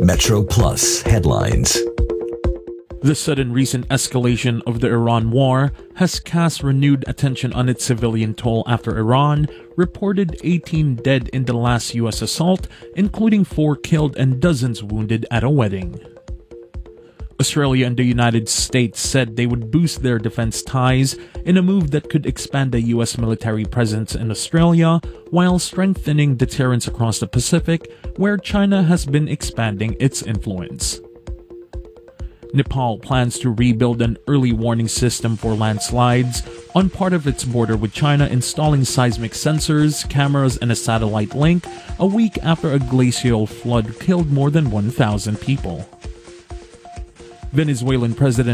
Metro Plus headlines. The sudden recent escalation of the Iran war has cast renewed attention on its civilian toll after Iran reported 18 dead in the last U.S. assault, including 4 killed and dozens wounded at a wedding. Australia and the United States said they would boost their defense ties in a move that could expand the U.S. military presence in Australia while strengthening deterrence across the Pacific, where China has been expanding its influence. Nepal plans to rebuild an early warning system for landslides on part of its border with China, installing seismic sensors, cameras, and a satellite link a week after a glacial flood killed more than 1,000 people. Venezuelan President